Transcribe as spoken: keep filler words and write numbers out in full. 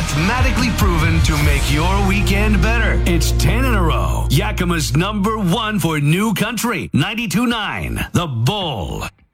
mathematically proven to make your weekend better. It's ten in a row. Yakima's number one for new country. ninety-two point nine, The Bull.